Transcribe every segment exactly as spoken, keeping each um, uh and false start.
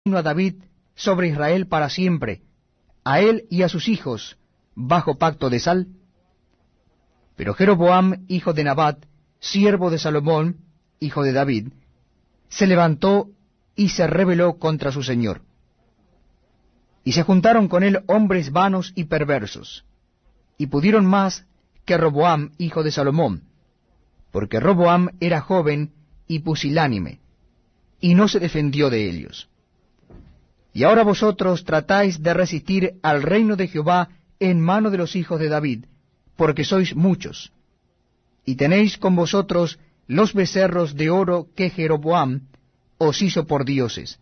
a David sobre Israel para siempre, a él y a sus hijos, bajo pacto de sal? Pero Jeroboam, hijo de Nabat, siervo de Salomón, hijo de David, se levantó y se rebeló contra su señor. Y se juntaron con él hombres vanos y perversos, y pudieron más que Roboam, hijo de Salomón, porque Roboam era joven y pusilánime, y no se defendió de ellos. Y ahora vosotros tratáis de resistir al reino de Jehová en mano de los hijos de David, porque sois muchos, y tenéis con vosotros los becerros de oro que Jeroboam os hizo por dioses.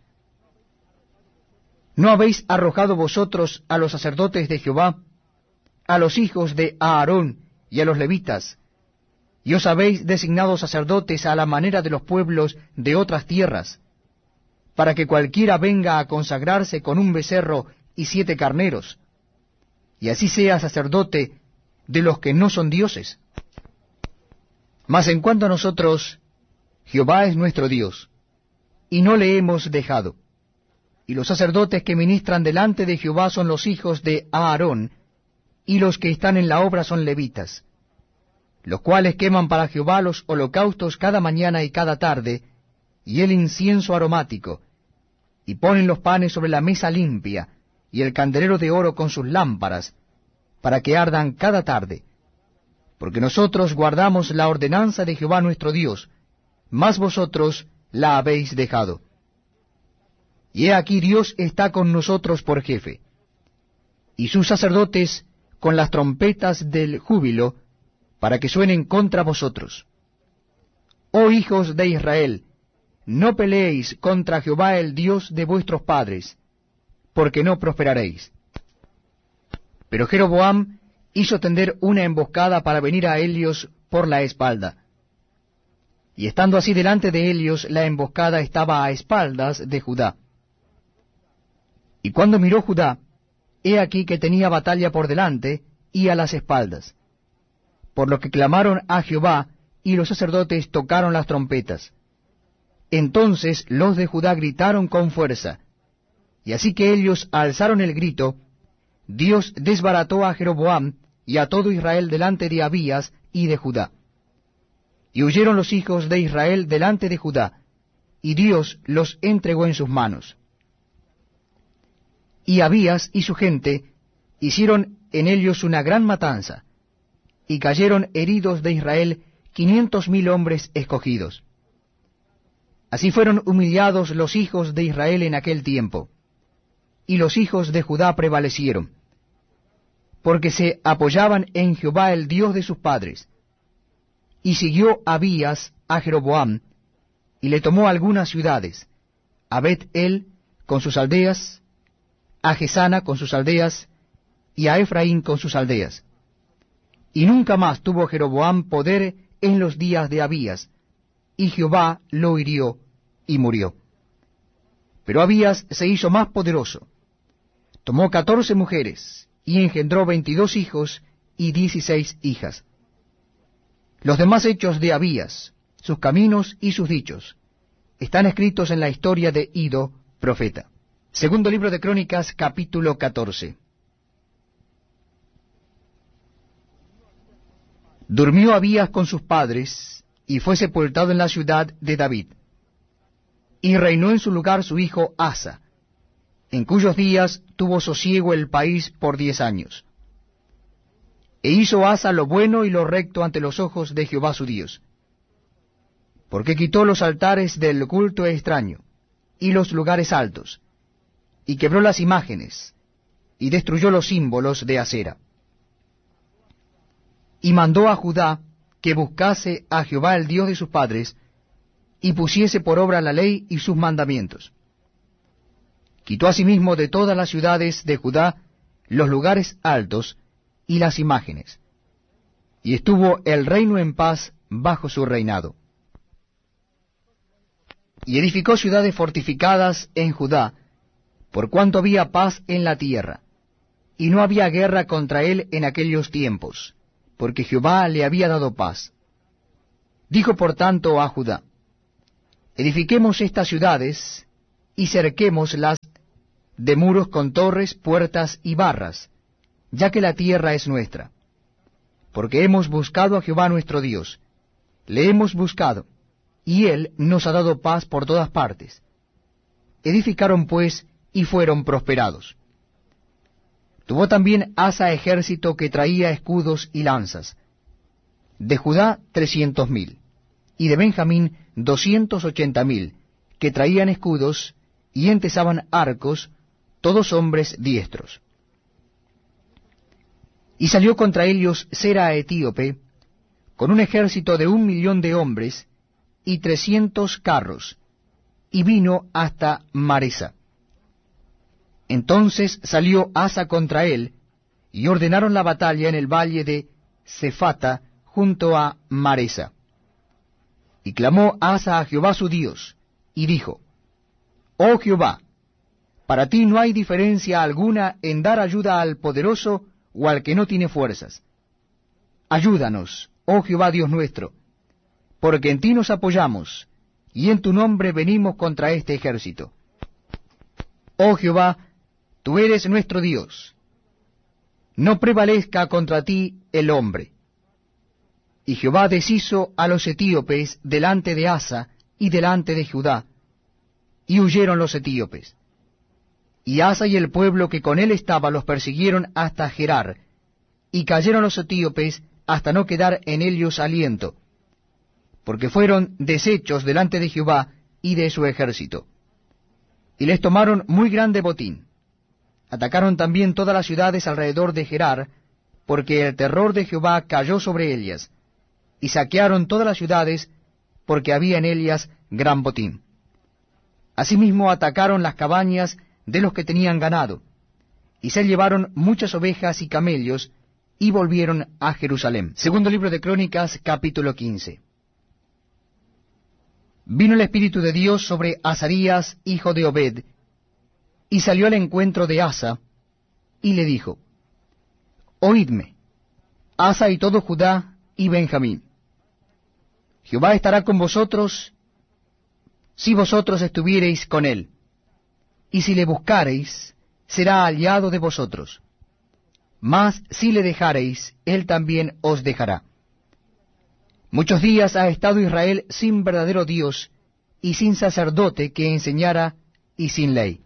¿No habéis arrojado vosotros a los sacerdotes de Jehová, a los hijos de Aarón y a los levitas, y os habéis designado sacerdotes a la manera de los pueblos de otras tierras, para que cualquiera venga a consagrarse con un becerro y siete carneros, y así sea sacerdote de los que no son dioses? Mas en cuanto a nosotros, Jehová es nuestro Dios, y no le hemos dejado. Y los sacerdotes que ministran delante de Jehová son los hijos de Aarón, y los que están en la obra son levitas, los cuales queman para Jehová los holocaustos cada mañana y cada tarde, y el incienso aromático, y ponen los panes sobre la mesa limpia, y el candelero de oro con sus lámparas, para que ardan cada tarde. Porque nosotros guardamos la ordenanza de Jehová nuestro Dios, mas vosotros la habéis dejado. Y he aquí Dios está con nosotros por jefe, y sus sacerdotes con las trompetas del júbilo, para que suenen contra vosotros. Oh hijos de Israel, no peleéis contra Jehová el Dios de vuestros padres, porque no prosperaréis. Pero Jeroboam hizo tender una emboscada para venir a Helios por la espalda. Y estando así delante de Helios, la emboscada estaba a espaldas de Judá. Y cuando miró Judá, he aquí que tenía batalla por delante y a las espaldas, por lo que clamaron a Jehová, y los sacerdotes tocaron las trompetas. Entonces los de Judá gritaron con fuerza, y así que ellos alzaron el grito, Dios desbarató a Jeroboam y a todo Israel delante de Abías y de Judá. Y huyeron los hijos de Israel delante de Judá, y Dios los entregó en sus manos. Y Abías y su gente hicieron en ellos una gran matanza, y cayeron heridos de Israel quinientos mil hombres escogidos. Así fueron humillados los hijos de Israel en aquel tiempo, y los hijos de Judá prevalecieron, porque se apoyaban en Jehová el Dios de sus padres. Y siguió Abías a Jeroboam, y le tomó algunas ciudades, a Bet-el con sus aldeas, a Gesana con sus aldeas, y a Efraín con sus aldeas. Y nunca más tuvo Jeroboam poder en los días de Abías, y Jehová lo hirió y murió. Pero Abías se hizo más poderoso, tomó catorce mujeres, y engendró veintidós hijos y dieciséis hijas. Los demás hechos de Abías, sus caminos y sus dichos, están escritos en la historia de Ido, profeta. Segundo libro de Crónicas, capítulo catorce. Durmió Abías con sus padres, y fue sepultado en la ciudad de David. Y reinó en su lugar su hijo Asa, en cuyos días tuvo sosiego el país por diez años. E hizo Asa lo bueno y lo recto ante los ojos de Jehová su Dios, porque quitó los altares del culto extraño, y los lugares altos, y quebró las imágenes, y destruyó los símbolos de acera. Y mandó a Judá que buscase a Jehová el Dios de sus padres, y pusiese por obra la ley y sus mandamientos. Quitó asimismo de todas las ciudades de Judá los lugares altos y las imágenes, y estuvo el reino en paz bajo su reinado. Y edificó ciudades fortificadas en Judá, por cuanto había paz en la tierra, y no había guerra contra él en aquellos tiempos, porque Jehová le había dado paz. Dijo por tanto a Judá, edifiquemos estas ciudades, y cerquémoslas de muros con torres, puertas y barras, ya que la tierra es nuestra. Porque hemos buscado a Jehová nuestro Dios, le hemos buscado, y él nos ha dado paz por todas partes. Edificaron pues, y fueron prosperados. Tuvo también Asa ejército que traía escudos y lanzas, de Judá trescientos mil, y de Benjamín doscientos ochenta mil, que traían escudos y entesaban arcos, todos hombres diestros. Y salió contra ellos Sera etíope, con un ejército de un millón de hombres, y trescientos carros, y vino hasta Maresa. Entonces salió Asa contra él, y ordenaron la batalla en el valle de Cephata, junto a Maresa. Y clamó Asa a Jehová su Dios, y dijo, Oh Jehová, para ti no hay diferencia alguna en dar ayuda al poderoso o al que no tiene fuerzas. Ayúdanos, oh Jehová Dios nuestro, porque en ti nos apoyamos, y en tu nombre venimos contra este ejército. Oh Jehová, tú eres nuestro Dios. No prevalezca contra ti el hombre. Y Jehová deshizo a los etíopes delante de Asa y delante de Judá, y huyeron los etíopes. Y Asa y el pueblo que con él estaba los persiguieron hasta Gerar, y cayeron los etíopes hasta no quedar en ellos aliento, porque fueron deshechos delante de Jehová y de su ejército. Y les tomaron muy grande botín. Atacaron también todas las ciudades alrededor de Gerar, porque el terror de Jehová cayó sobre ellas, y saquearon todas las ciudades, porque había en ellas gran botín. Asimismo atacaron las cabañas de los que tenían ganado, y se llevaron muchas ovejas y camellos, y volvieron a Jerusalén. Segundo libro de Crónicas, capítulo quince. Vino el Espíritu de Dios sobre Azarías, hijo de Obed, y salió al encuentro de Asa, y le dijo, Oídme, Asa y todo Judá y Benjamín. Jehová estará con vosotros, si vosotros estuviereis con él, y si le buscareis, será aliado de vosotros. Mas si le dejareis, él también os dejará. Muchos días ha estado Israel sin verdadero Dios, y sin sacerdote que enseñara, y sin ley.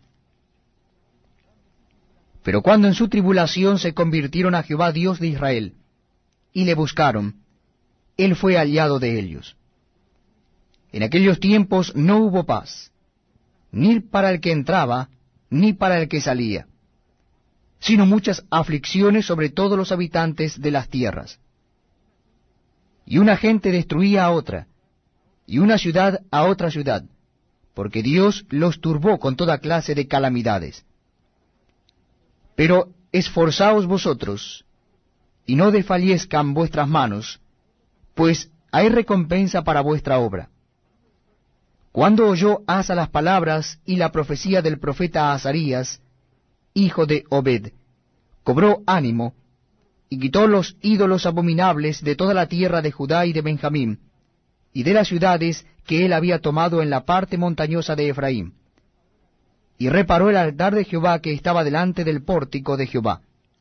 Pero cuando en su tribulación se convirtieron a Jehová Dios de Israel, y le buscaron, él fue aliado de ellos. En aquellos tiempos no hubo paz, ni para el que entraba, ni para el que salía, sino muchas aflicciones sobre todos los habitantes de las tierras. Y una gente destruía a otra, y una ciudad a otra ciudad, porque Dios los turbó con toda clase de calamidades. Pero esforzaos vosotros, y no desfallezcan vuestras manos, pues hay recompensa para vuestra obra. Cuando oyó Asa las palabras y la profecía del profeta Azarías, hijo de Obed, cobró ánimo, y quitó los ídolos abominables de toda la tierra de Judá y de Benjamín, y de las ciudades que él había tomado en la parte montañosa de Efraín, y reparó el altar de Jehová que estaba delante del pórtico de Jehová.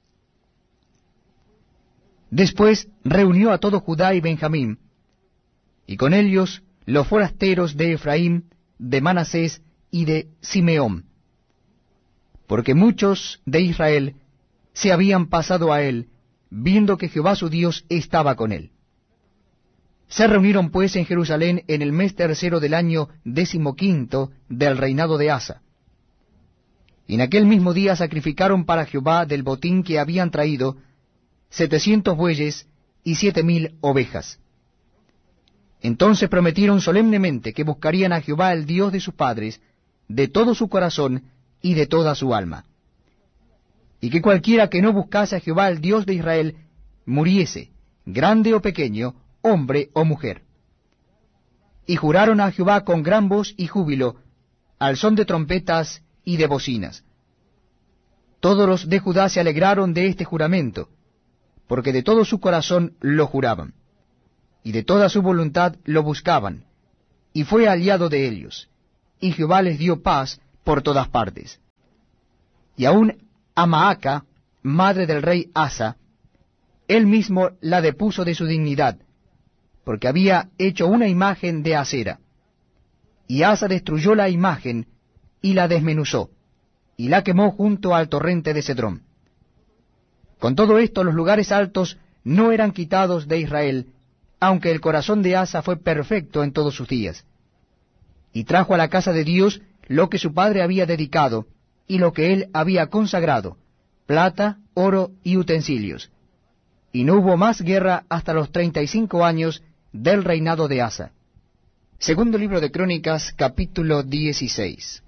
Después reunió a todo Judá y Benjamín, y con ellos los forasteros de Efraín, de Manasés y de Simeón, porque muchos de Israel se habían pasado a él, viendo que Jehová su Dios estaba con él. Se reunieron pues en Jerusalén en el mes tercero del año decimoquinto del reinado de Asa. Y en aquel mismo día sacrificaron para Jehová del botín que habían traído setecientos bueyes y siete mil ovejas. Entonces prometieron solemnemente que buscarían a Jehová el Dios de sus padres, de todo su corazón y de toda su alma, y que cualquiera que no buscase a Jehová el Dios de Israel, muriese, grande o pequeño, hombre o mujer. Y juraron a Jehová con gran voz y júbilo, al son de trompetas y de bocinas. Todos los de Judá se alegraron de este juramento, porque de todo su corazón lo juraban, y de toda su voluntad lo buscaban, y fue aliado de ellos, y Jehová les dio paz por todas partes. Y aun a Maaca, madre del rey Asa, él mismo la depuso de su dignidad, porque había hecho una imagen de acera. Y Asa destruyó la imagen, y la desmenuzó, y la quemó junto al torrente de Cedrón. Con todo esto, los lugares altos no eran quitados de Israel, aunque el corazón de Asa fue perfecto en todos sus días. Y trajo a la casa de Dios lo que su padre había dedicado, y lo que él había consagrado, plata, oro y utensilios. Y no hubo más guerra hasta los treinta y cinco años del reinado de Asa. Segundo libro de Crónicas, capítulo dieciséis.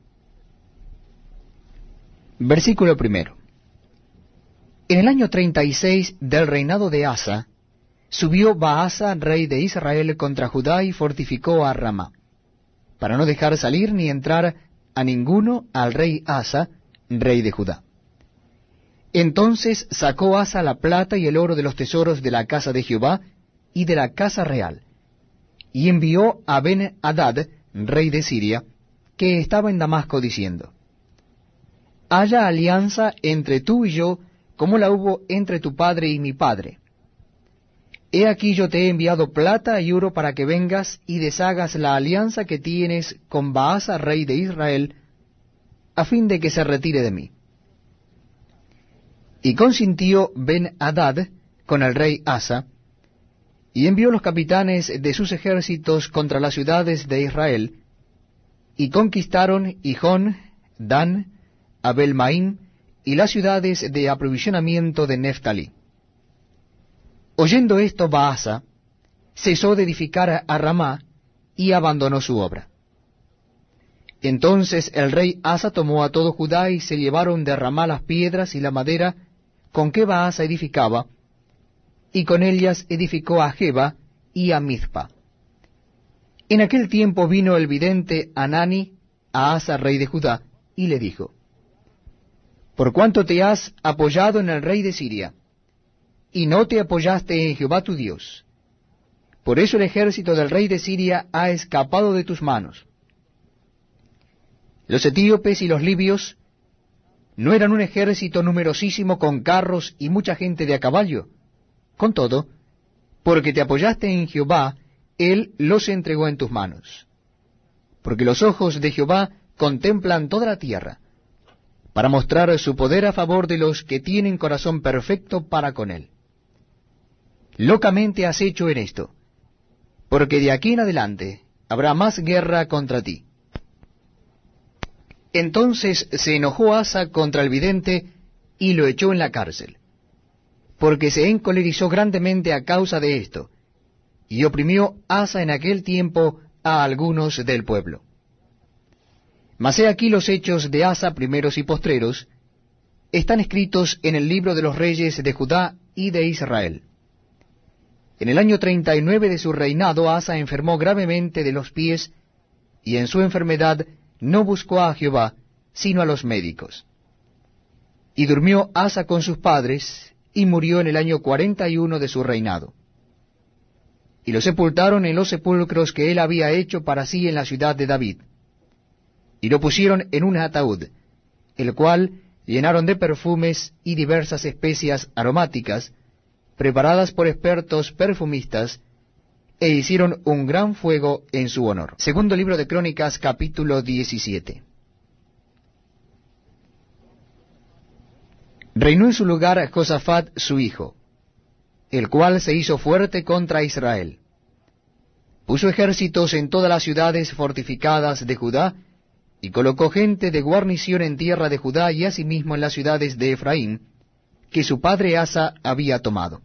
Versículo primero. En el año treinta y seis del reinado de Asa, subió Baasa, rey de Israel, contra Judá y fortificó a Ramá, para no dejar salir ni entrar a ninguno al rey Asa, rey de Judá. Entonces sacó Asa la plata y el oro de los tesoros de la casa de Jehová y de la casa real, y envió a Ben-Hadad, rey de Siria, que estaba en Damasco, diciendo: Haya alianza entre tú y yo, como la hubo entre tu padre y mi padre. He aquí yo te he enviado plata y oro para que vengas y deshagas la alianza que tienes con Baasa, rey de Israel, a fin de que se retire de mí. Y consintió Ben-Hadad con el rey Asa, y envió los capitanes de sus ejércitos contra las ciudades de Israel, y conquistaron Hijón, Dan, Abel-Maim, y las ciudades de aprovisionamiento de Neftalí. Oyendo esto, Baasa cesó de edificar a Ramá y abandonó su obra. Entonces el rey Asa tomó a todo Judá y se llevaron de Ramá las piedras y la madera con que Baasa edificaba, y con ellas edificó a Geba y a Mizpa. En aquel tiempo vino el vidente Hanani a Asa, rey de Judá, y le dijo: Por cuanto te has apoyado en el rey de Siria, y no te apoyaste en Jehová tu Dios, por eso el ejército del rey de Siria ha escapado de tus manos. Los etíopes y los libios no eran un ejército numerosísimo con carros y mucha gente de a caballo. Con todo, porque te apoyaste en Jehová, él los entregó en tus manos. Porque los ojos de Jehová contemplan toda la tierra, para mostrar su poder a favor de los que tienen corazón perfecto para con él. Locamente has hecho en esto, porque de aquí en adelante habrá más guerra contra ti. Entonces se enojó Asa contra el vidente y lo echó en la cárcel, porque se encolerizó grandemente a causa de esto, y oprimió Asa en aquel tiempo a algunos del pueblo. Mas he aquí los hechos de Asa, primeros y postreros, están escritos en el libro de los reyes de Judá y de Israel. En el año treinta y nueve de su reinado, Asa enfermó gravemente de los pies, y en su enfermedad no buscó a Jehová, sino a los médicos. Y durmió Asa con sus padres, y murió en el año cuarenta y uno de su reinado. Y lo sepultaron en los sepulcros que él había hecho para sí en la ciudad de David. Y lo pusieron en un ataúd, el cual llenaron de perfumes y diversas especias aromáticas, preparadas por expertos perfumistas, e hicieron un gran fuego en su honor. Segundo libro de Crónicas, capítulo diecisiete. Reinó en su lugar Josafat su hijo, el cual se hizo fuerte contra Israel. Puso ejércitos en todas las ciudades fortificadas de Judá, y colocó gente de guarnición en tierra de Judá y asimismo en las ciudades de Efraín, que su padre Asa había tomado.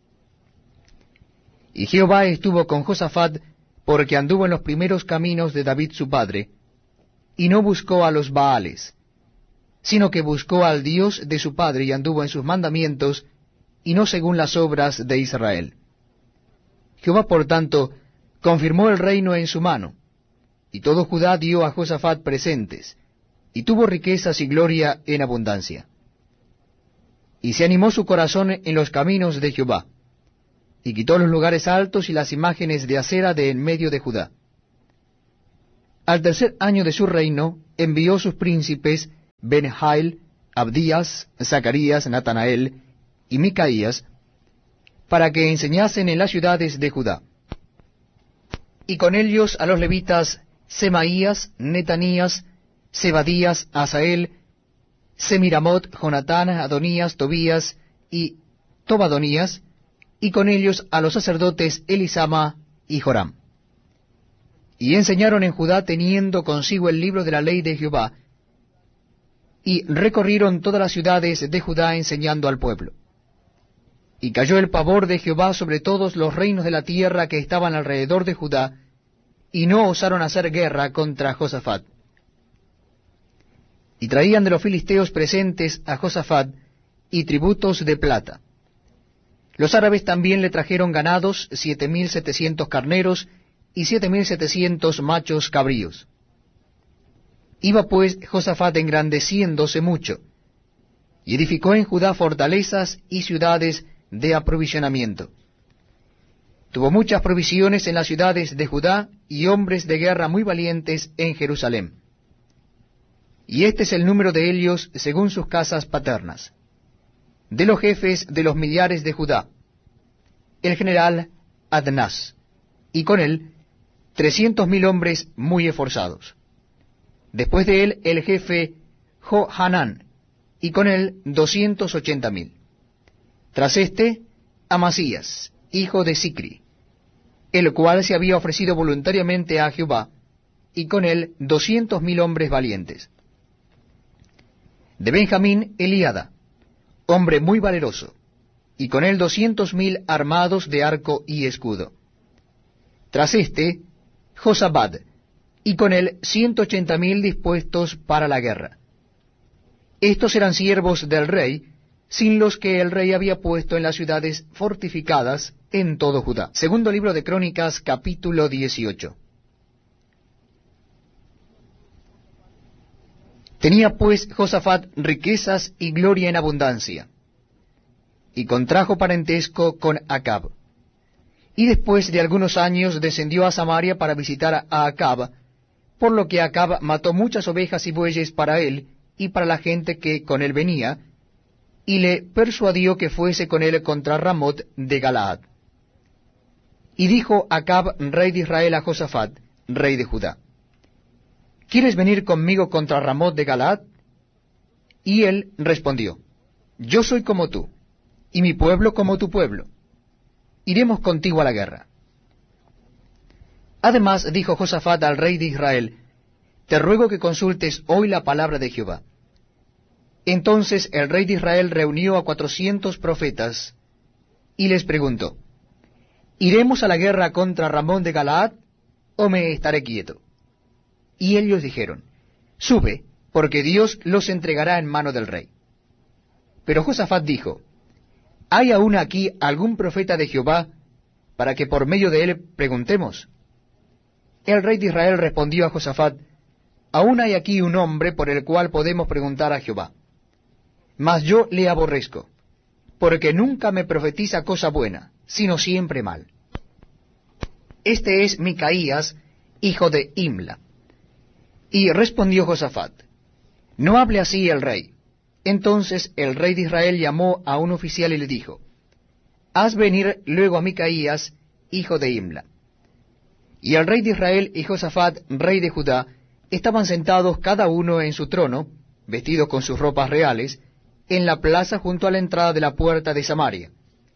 Y Jehová estuvo con Josafat, porque anduvo en los primeros caminos de David su padre, y no buscó a los Baales, sino que buscó al Dios de su padre y anduvo en sus mandamientos, y no según las obras de Israel. Jehová, por tanto, confirmó el reino en su mano, y todo Judá dio a Josafat presentes, y tuvo riquezas y gloria en abundancia. Y se animó su corazón en los caminos de Jehová, y quitó los lugares altos y las imágenes de acera de en medio de Judá. Al tercer año de su reino, envió sus príncipes Ben-Hail, Abdías, Zacarías, Natanael y Micaías, para que enseñasen en las ciudades de Judá. Y con ellos a los levitas Semaías, Netanías, Zebadías, Asael, Semiramot, Jonatán, Adonías, Tobías y Tobadonías, y con ellos a los sacerdotes Elisama y Joram. Y enseñaron en Judá teniendo consigo el libro de la ley de Jehová, y recorrieron todas las ciudades de Judá enseñando al pueblo. Y cayó el pavor de Jehová sobre todos los reinos de la tierra que estaban alrededor de Judá, y no osaron hacer guerra contra Josafat. Y traían de los filisteos presentes a Josafat y tributos de plata. Los árabes también le trajeron ganados, siete mil setecientos carneros y siete mil setecientos machos cabríos. Iba pues Josafat engrandeciéndose mucho, y edificó en Judá fortalezas y ciudades de aprovisionamiento. Tuvo muchas provisiones en las ciudades de Judá y hombres de guerra muy valientes en Jerusalén. Y este es el número de ellos según sus casas paternas. De los jefes de los millares de Judá, el general Adnás, y con él trescientos mil hombres muy esforzados. Después de él el jefe Johanán, y con él doscientos ochenta mil. Tras este, Amasías, hijo de Sicri, el cual se había ofrecido voluntariamente a Jehová, y con él doscientos mil hombres valientes. De Benjamín, Eliada, hombre muy valeroso, y con él doscientos mil armados de arco y escudo. Tras este, Josabad, y con él ciento ochenta mil dispuestos para la guerra. Estos eran siervos del rey, sin los que el rey había puesto en las ciudades fortificadas en todo Judá. Segundo libro de Crónicas, capítulo dieciocho. Tenía pues Josafat riquezas y gloria en abundancia, y contrajo parentesco con Acab. Y después de algunos años descendió a Samaria para visitar a Acab, por lo que Acab mató muchas ovejas y bueyes para él y para la gente que con él venía, y le persuadió que fuese con él contra Ramot de Galaad. Y dijo Acab, rey de Israel, a Josafat, rey de Judá: ¿Quieres venir conmigo contra Ramot de Galaad? Y él respondió: Yo soy como tú, y mi pueblo como tu pueblo. Iremos contigo a la guerra. Además dijo Josafat al rey de Israel: Te ruego que consultes hoy la palabra de Jehová. Entonces el rey de Israel reunió a cuatrocientos profetas, y les preguntó: ¿Iremos a la guerra contra Ramón de Galaad, o me estaré quieto? Y ellos dijeron: Sube, porque Dios los entregará en mano del rey. Pero Josafat dijo: ¿Hay aún aquí algún profeta de Jehová, para que por medio de él preguntemos? El rey de Israel respondió a Josafat: Aún hay aquí un hombre por el cual podemos preguntar a Jehová. Mas yo le aborrezco, porque nunca me profetiza cosa buena, sino siempre mal. Este es Micaías, hijo de Imla. Y respondió Josafat: No hable así el rey. Entonces el rey de Israel llamó a un oficial y le dijo: Haz venir luego a Micaías, hijo de Imla. Y el rey de Israel y Josafat, rey de Judá, estaban sentados cada uno en su trono, vestidos con sus ropas reales, en la plaza junto a la entrada de la puerta de Samaria.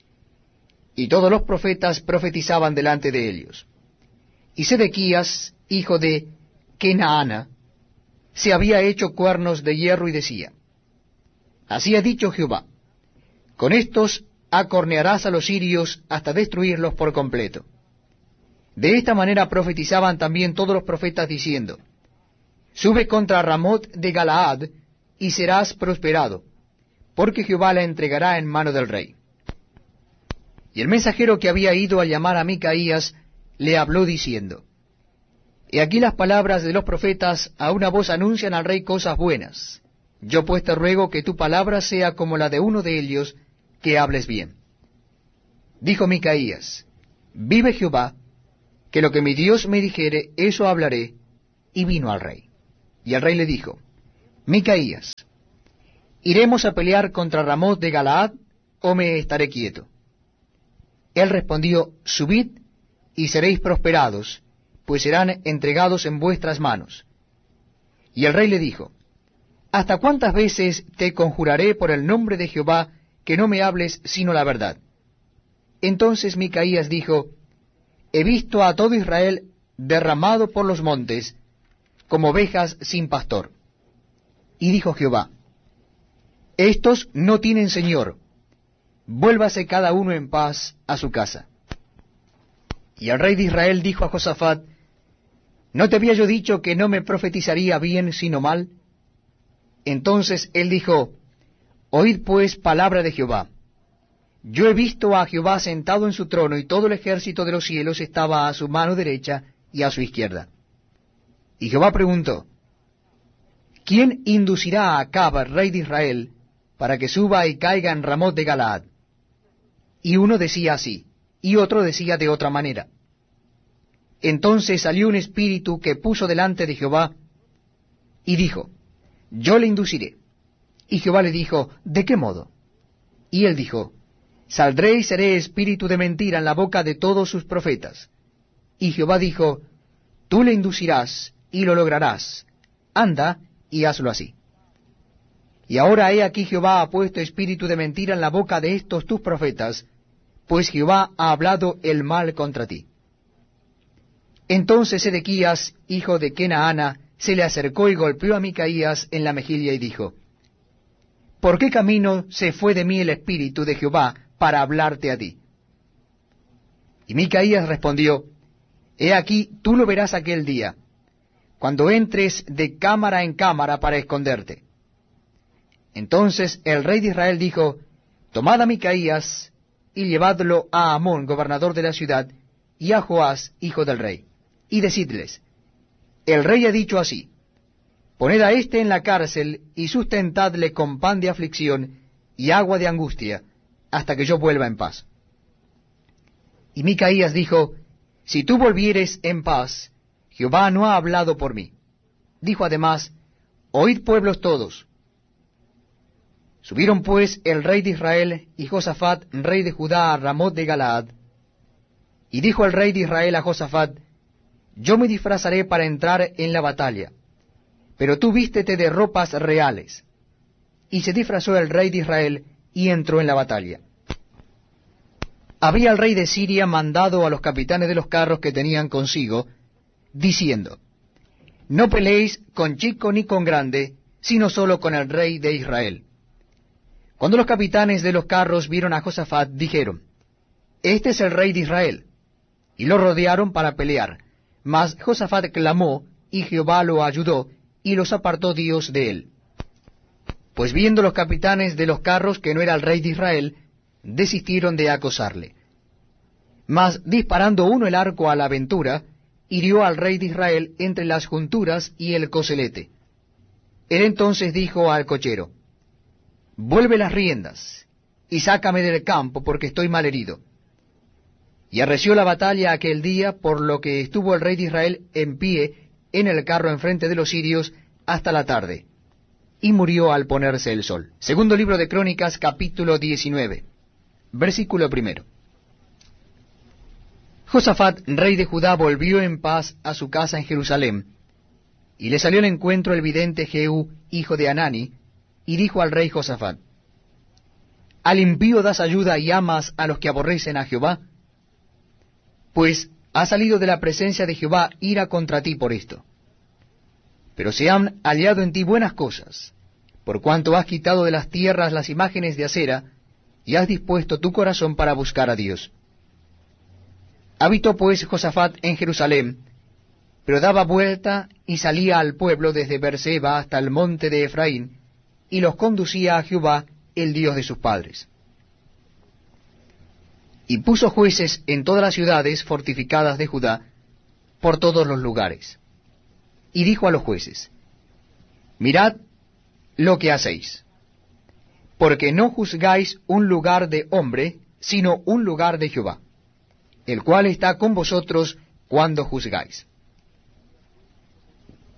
Y todos los profetas profetizaban delante de ellos. Y Sedequías, hijo de Kenaana, se había hecho cuernos de hierro y decía: Así ha dicho Jehová: Con estos acornearás a los sirios hasta destruirlos por completo. De esta manera profetizaban también todos los profetas diciendo: Sube contra Ramot de Galaad, y serás prosperado, porque Jehová la entregará en mano del rey. Y el mensajero que había ido a llamar a Micaías le habló diciendo: He aquí las palabras de los profetas a una voz anuncian al rey cosas buenas. Yo pues te ruego que tu palabra sea como la de uno de ellos, que hables bien. Dijo Micaías: Vive Jehová, que lo que mi Dios me dijere, eso hablaré, y vino al rey. Y el rey le dijo, Micaías, ¿iremos a pelear contra Ramoth de Galaad, o me estaré quieto? Él respondió, subid, y seréis prosperados, pues serán entregados en vuestras manos. Y el rey le dijo, ¿hasta cuántas veces te conjuraré por el nombre de Jehová que no me hables sino la verdad? Entonces Micaías dijo, he visto a todo Israel derramado por los montes, como ovejas sin pastor. Y dijo Jehová, estos no tienen señor, vuélvase cada uno en paz a su casa. Y el rey de Israel dijo a Josafat, ¿no te había yo dicho que no me profetizaría bien sino mal? Entonces él dijo, oíd pues palabra de Jehová. Yo he visto a Jehová sentado en su trono, y todo el ejército de los cielos estaba a su mano derecha y a su izquierda. Y Jehová preguntó, ¿quién inducirá a Acab, rey de Israel, para que suba y caiga en Ramoth de Galaad? Y uno decía así, y otro decía de otra manera. Entonces salió un espíritu que puso delante de Jehová, y dijo, yo le induciré. Y Jehová le dijo, ¿de qué modo? Y él dijo, saldré y seré espíritu de mentira en la boca de todos sus profetas. Y Jehová dijo, tú le inducirás, y lo lograrás. Anda, y hazlo así. Y ahora he aquí Jehová ha puesto espíritu de mentira en la boca de estos tus profetas, pues Jehová ha hablado el mal contra ti. Entonces Sedequías, hijo de Kenaana, se le acercó y golpeó a Micaías en la mejilla y dijo, ¿por qué camino se fue de mí el espíritu de Jehová para hablarte a ti? Y Micaías respondió, he aquí, tú lo verás aquel día, cuando entres de cámara en cámara para esconderte. Entonces el rey de Israel dijo, tomad a Micaías y llevadlo a Amón, gobernador de la ciudad, y a Joás, hijo del rey, y decidles, el rey ha dicho así, poned a éste en la cárcel y sustentadle con pan de aflicción y agua de angustia, hasta que yo vuelva en paz. Y Micaías dijo, si tú volvieres en paz, Jehová no ha hablado por mí. Dijo además, oíd pueblos todos. Subieron pues el rey de Israel y Josafat, rey de Judá, a Ramoth de Galaad. Y dijo el rey de Israel a Josafat, yo me disfrazaré para entrar en la batalla, pero tú vístete de ropas reales. Y se disfrazó el rey de Israel y entró en la batalla. Había el rey de Siria mandado a los capitanes de los carros que tenían consigo, diciendo, no peleéis con chico ni con grande, sino solo con el rey de Israel. Cuando los capitanes de los carros vieron a Josafat, dijeron, este es el rey de Israel, y lo rodearon para pelear. Mas Josafat clamó, y Jehová lo ayudó, y los apartó Dios de él. Pues viendo los capitanes de los carros que no era el rey de Israel, desistieron de acosarle. Mas disparando uno el arco a la aventura, hirió al rey de Israel entre las junturas y el coselete. Él entonces dijo al cochero, vuelve las riendas, y sácame del campo, porque estoy mal herido. Y arreció la batalla aquel día, por lo que estuvo el rey de Israel en pie en el carro enfrente de los sirios hasta la tarde, y murió al ponerse el sol. Segundo libro de Crónicas, capítulo diecinueve, versículo primero. Josafat, rey de Judá, volvió en paz a su casa en Jerusalén, y le salió al encuentro el vidente Jehú, hijo de Hanani, y dijo al rey Josafat, ¿al impío das ayuda y amas a los que aborrecen a Jehová? Pues ha salido de la presencia de Jehová ira contra ti por esto. Pero se han hallado en ti buenas cosas, por cuanto has quitado de las tierras las imágenes de acera, y has dispuesto tu corazón para buscar a Dios. Habitó pues Josafat en Jerusalén, pero daba vuelta y salía al pueblo desde Beerseba hasta el monte de Efraín, y los conducía a Jehová, el Dios de sus padres. Y puso jueces en todas las ciudades fortificadas de Judá, por todos los lugares. Y dijo a los jueces, mirad lo que hacéis, porque no juzgáis un lugar de hombre, sino un lugar de Jehová, el cual está con vosotros cuando juzgáis.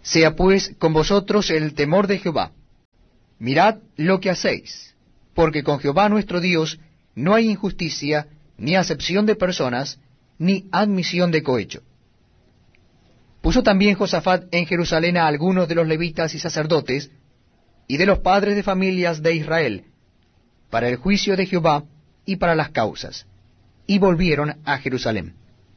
Sea pues con vosotros el temor de Jehová. Mirad lo que hacéis, porque con Jehová nuestro Dios no hay injusticia, ni acepción de personas, ni admisión de cohecho. Puso también Josafat en Jerusalén a algunos de los levitas y sacerdotes, y de los padres de familias de Israel, para el juicio de Jehová y para las causas, y volvieron a Jerusalén.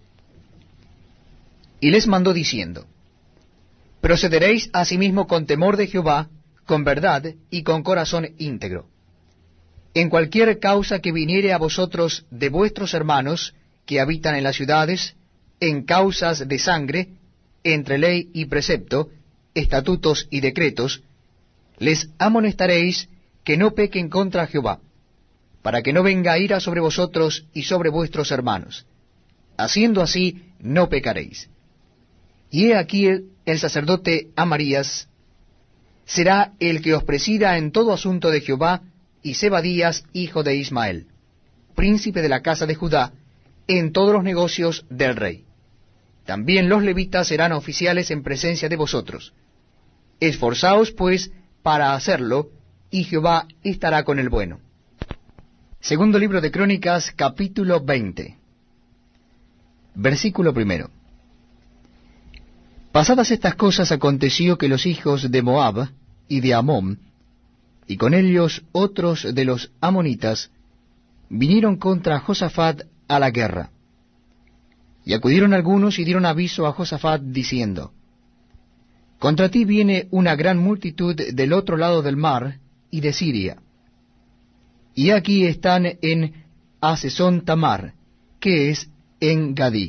Y les mandó diciendo, procederéis asimismo con temor de Jehová, con verdad y con corazón íntegro. En cualquier causa que viniere a vosotros de vuestros hermanos que habitan en las ciudades, en causas de sangre, entre ley y precepto, estatutos y decretos, les amonestaréis que no pequen contra Jehová, para que no venga ira sobre vosotros y sobre vuestros hermanos. Haciendo así, no pecaréis. Y he aquí el, el sacerdote Amarías será el que os presida en todo asunto de Jehová, y Zebadías, hijo de Ismael, príncipe de la casa de Judá, en todos los negocios del rey. También los levitas serán oficiales en presencia de vosotros. Esforzaos, pues, para hacerlo, y Jehová estará con el bueno. Segundo libro de Crónicas, capítulo veinte. Versículo primero. Pasadas estas cosas aconteció que los hijos de Moab y de Amón, y con ellos otros de los amonitas, vinieron contra Josafat a la guerra. Y acudieron algunos y dieron aviso a Josafat, diciendo, contra ti viene una gran multitud del otro lado del mar y de Siria. Y aquí están en Hasezón Tamar, que es en Gadí.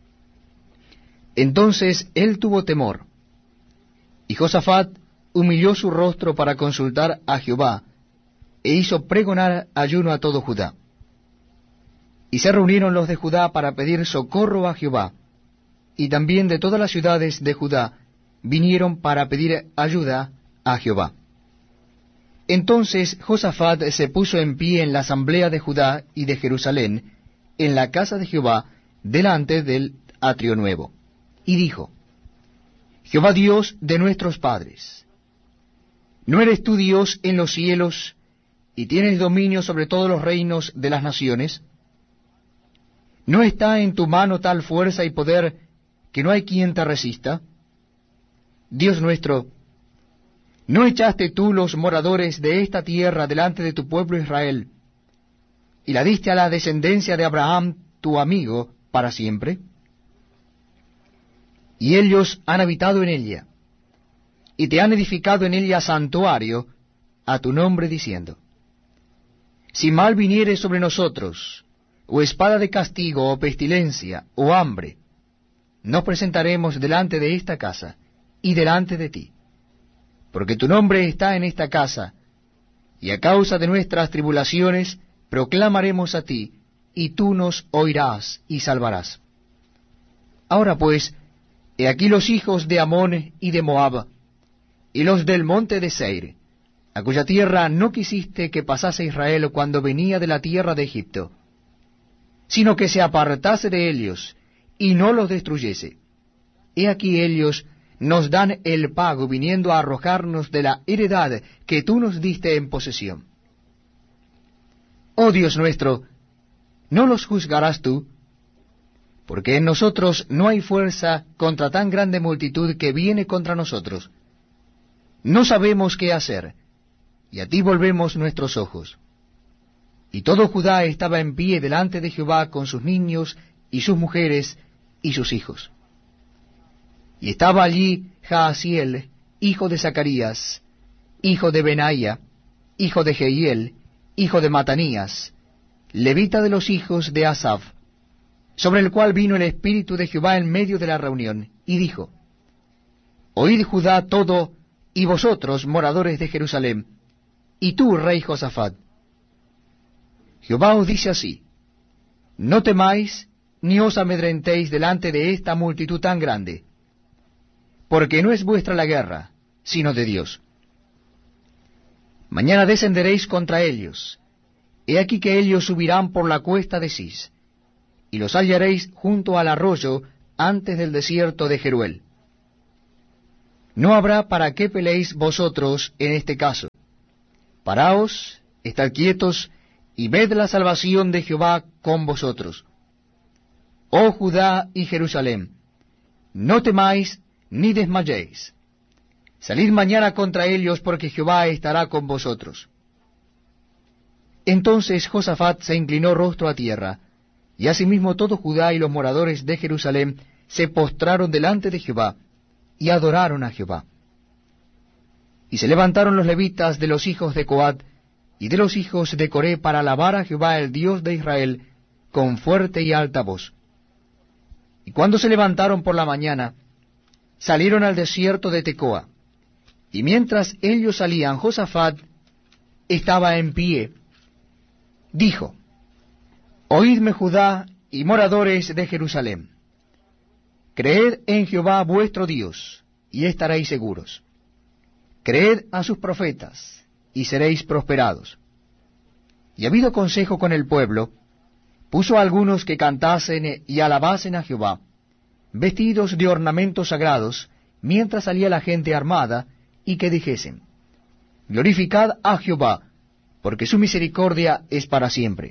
Entonces él tuvo temor, y Josafat humilló su rostro para consultar a Jehová, e hizo pregonar ayuno a todo Judá. Y se reunieron los de Judá para pedir socorro a Jehová, y también de todas las ciudades de Judá vinieron para pedir ayuda a Jehová. Entonces Josafat se puso en pie en la asamblea de Judá y de Jerusalén, en la casa de Jehová, delante del atrio nuevo, y dijo, Jehová Dios de nuestros padres, ¿no eres tú Dios en los cielos, y tienes dominio sobre todos los reinos de las naciones? ¿No está en tu mano tal fuerza y poder que no hay quien te resista? Dios nuestro, ¿no echaste tú los moradores de esta tierra delante de tu pueblo Israel, y la diste a la descendencia de Abraham, tu amigo, para siempre? Y ellos han habitado en ella, y te han edificado en ella santuario a tu nombre, diciendo, si mal viniere sobre nosotros, o espada de castigo, o pestilencia, o hambre, nos presentaremos delante de esta casa, y delante de ti, porque tu nombre está en esta casa, y a causa de nuestras tribulaciones proclamaremos a ti, y tú nos oirás y salvarás. Ahora pues, he aquí los hijos de Amón y de Moab, y los del monte de Seir, a cuya tierra no quisiste que pasase Israel cuando venía de la tierra de Egipto, sino que se apartase de ellos, y no los destruyese. He aquí ellos nos dan el pago viniendo a arrojarnos de la heredad que tú nos diste en posesión. Oh Dios nuestro, ¿no los juzgarás tú? Porque en nosotros no hay fuerza contra tan grande multitud que viene contra nosotros. No sabemos qué hacer, y a ti volvemos nuestros ojos. Y todo Judá estaba en pie delante de Jehová con sus niños y sus mujeres y sus hijos. Y estaba allí Jaasiel, hijo de Zacarías, hijo de Benaía, hijo de Jehiel, hijo de Matanías, levita de los hijos de Asaf, sobre el cual vino el Espíritu de Jehová en medio de la reunión, y dijo, Oíd Judá todo, y vosotros, moradores de Jerusalén, y tú, rey Josafat. Jehová os dice así, no temáis, ni os amedrentéis delante de esta multitud tan grande, porque no es vuestra la guerra, sino de Dios. Mañana descenderéis contra ellos. He aquí que ellos subirán por la cuesta de Cis, y los hallaréis junto al arroyo antes del desierto de Jeruel. no habrá para qué peleéis vosotros en este caso. Paraos, estad quietos, y ved la salvación de Jehová con vosotros. Oh Judá y Jerusalén, no temáis ni desmayéis. Salid mañana contra ellos, porque Jehová estará con vosotros. Entonces Josafat se inclinó rostro a tierra, y asimismo todo Judá y los moradores de Jerusalén se postraron delante de Jehová, y adoraron a Jehová. Y se levantaron los levitas de los hijos de Coat y de los hijos de Coré para alabar a Jehová el Dios de Israel con fuerte y alta voz. Y cuando se levantaron por la mañana, salieron al desierto de Tecoa. Y mientras ellos salían, Josafat estaba en pie. Dijo: Oídme, Judá y moradores de Jerusalén. Creed en Jehová vuestro Dios, y estaréis seguros. Creed a sus profetas, y seréis prosperados. Y habido consejo con el pueblo, puso a algunos que cantasen y alabasen a Jehová, vestidos de ornamentos sagrados, mientras salía la gente armada, y que dijesen: Glorificad a Jehová, porque su misericordia es para siempre.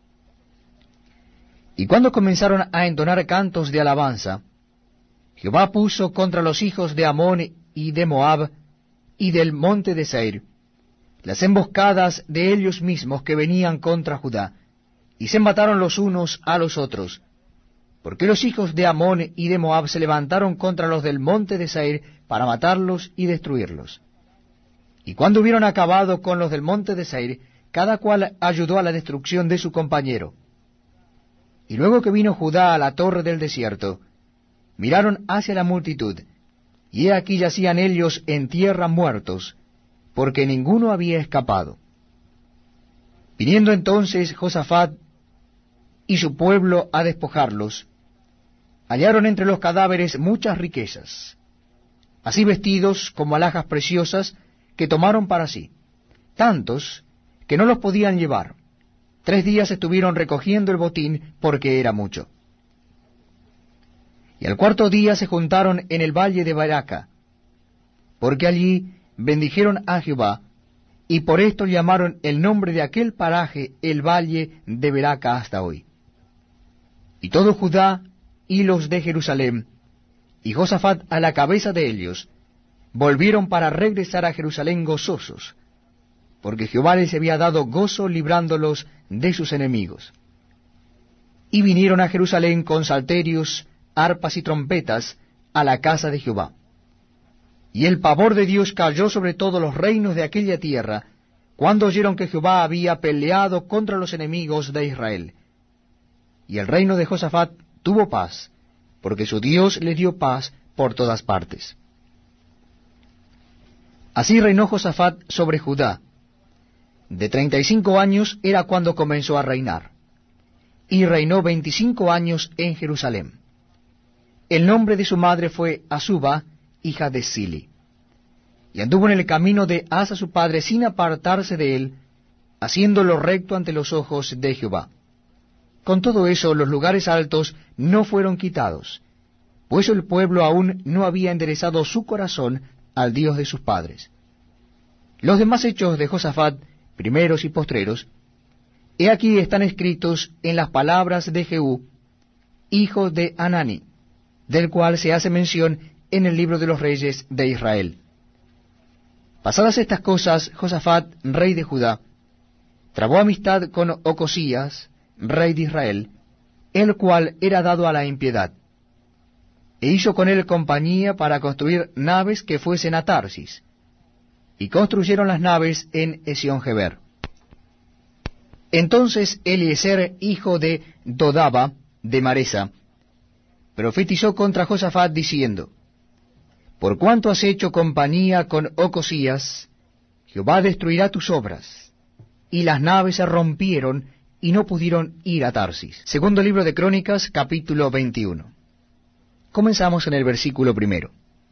Y cuando comenzaron a entonar cantos de alabanza, Jehová puso contra los hijos de Amón y de Moab y del monte de Seir las emboscadas de ellos mismos que venían contra Judá, y se mataron los unos a los otros, porque los hijos de Amón y de Moab se levantaron contra los del monte de Seir para matarlos y destruirlos. Y cuando hubieron acabado con los del monte de Seir, cada cual ayudó a la destrucción de su compañero. Y luego que vino Judá a la torre del desierto, miraron hacia la multitud, y he aquí yacían ellos en tierra muertos, porque ninguno había escapado. Viniendo entonces Josafat y su pueblo a despojarlos, hallaron entre los cadáveres muchas riquezas, así vestidos como alhajas preciosas que tomaron para sí, tantos que no los podían llevar. Tres días estuvieron recogiendo el botín, porque era mucho. Y al cuarto día se juntaron en el valle de Beraca, porque allí bendijeron a Jehová, y por esto llamaron el nombre de aquel paraje el valle de Beraca hasta hoy. Y todo Judá y los de Jerusalén, y Josafat a la cabeza de ellos, volvieron para regresar a Jerusalén gozosos, porque Jehová les había dado gozo librándolos de sus enemigos. Y vinieron a Jerusalén con salterios, arpas y trompetas a la casa de Jehová. Y el pavor de Dios cayó sobre todos los reinos de aquella tierra, cuando oyeron que Jehová había peleado contra los enemigos de Israel. Y el reino de Josafat tuvo paz, porque su Dios le dio paz por todas partes. Así reinó Josafat sobre Judá. De treinta y cinco años era cuando comenzó a reinar, y reinó veinticinco años en Jerusalén. El nombre de su madre fue Azuba, hija de Sili. Y anduvo en el camino de Asa su padre sin apartarse de él, haciendo lo recto ante los ojos de Jehová. Con todo eso los lugares altos no fueron quitados, pues el pueblo aún no había enderezado su corazón al Dios de sus padres. Los demás hechos de Josafat, primeros y postreros, he aquí están escritos en las palabras de Jehú, hijo de Anani, del cual se hace mención en el libro de los reyes de Israel. Pasadas estas cosas, Josafat, rey de Judá, trabó amistad con Ocosías, rey de Israel, el cual era dado a la impiedad, e hizo con él compañía para construir naves que fuesen a Tarsis, y construyeron las naves en Esión-Geber. Entonces Eliezer, hijo de Dodaba, de Maresa, profetizó contra Josafat diciendo: Por cuanto has hecho compañía con Ocosías, Jehová destruirá tus obras. Y las naves se rompieron y no pudieron ir a Tarsis. Segundo libro de Crónicas, capítulo veintiuno. Comenzamos en el versículo primero.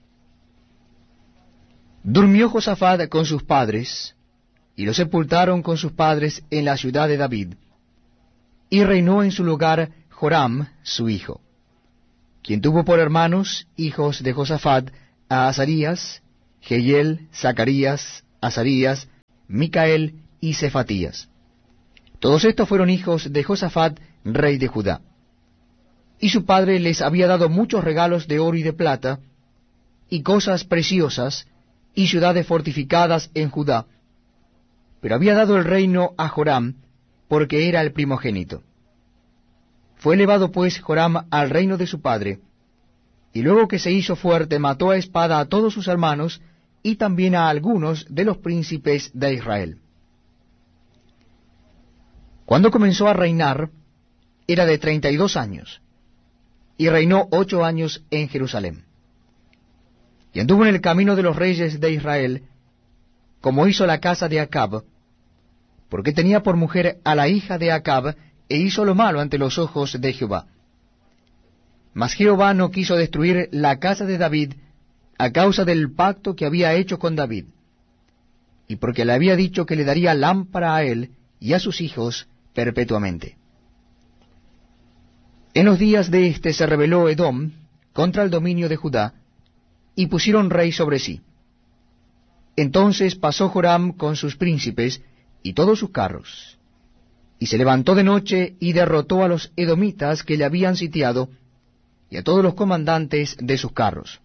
Durmió Josafat con sus padres, y lo sepultaron con sus padres en la ciudad de David, y reinó en su lugar Joram, su hijo, quien tuvo por hermanos, hijos de Josafat, a Azarías, Jehiel, Zacarías, Azarías, Micael y Cefatías. Todos estos fueron hijos de Josafat, rey de Judá. Y su padre les había dado muchos regalos de oro y de plata, y cosas preciosas, y ciudades fortificadas en Judá. Pero había dado el reino a Joram, porque era el primogénito. Fue elevado pues Joram al reino de su padre, y luego que se hizo fuerte mató a espada a todos sus hermanos, y también a algunos de los príncipes de Israel. Cuando comenzó a reinar, era de treinta y dos años, y reinó ocho años en Jerusalén. Y anduvo en el camino de los reyes de Israel, como hizo la casa de Acab, porque tenía por mujer a la hija de Acab, e hizo lo malo ante los ojos de Jehová. Mas Jehová no quiso destruir la casa de David, a causa del pacto que había hecho con David, y porque le había dicho que le daría lámpara a él y a sus hijos perpetuamente. En los días de éste se rebeló Edom contra el dominio de Judá, y pusieron rey sobre sí. Entonces pasó Joram con sus príncipes y todos sus carros, y se levantó de noche y derrotó a los edomitas que le habían sitiado, y a todos los comandantes de sus carros.